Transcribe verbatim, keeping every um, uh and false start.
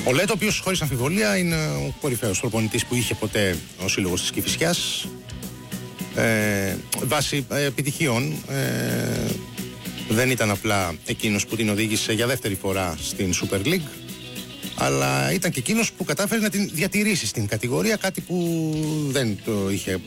Ο Λέτο, ο οποίος χωρίς αμφιβολία είναι ο κορυφαίος προπονητής που είχε ποτέ ο σύλλογος της Κηφισιάς, ε, βάσει ε, επιτυχιών. Ε, δεν ήταν απλά εκείνος που την οδήγησε για δεύτερη φορά στην Super League, αλλά ήταν και εκείνος που κατάφερε να την διατηρήσει στην κατηγορία, κάτι που δεν το είχε